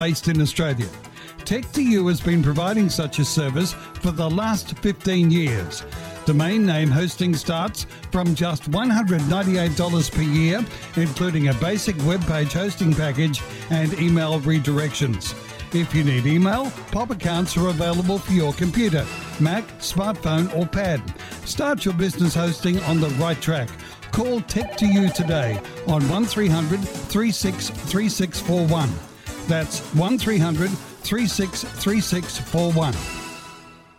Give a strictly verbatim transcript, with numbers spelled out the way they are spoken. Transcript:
based in Australia. Tech two U has been providing such a service for the last fifteen years. Domain name hosting starts from just one hundred ninety-eight dollars per year, including a basic web page hosting package and email redirections. If you need email, Pop accounts are available for your computer, Mac, smartphone or pad. Start your business hosting on the right track. Call Tech two U today on one three hundred, three six three six four one. That's one three hundred, three six three six four one.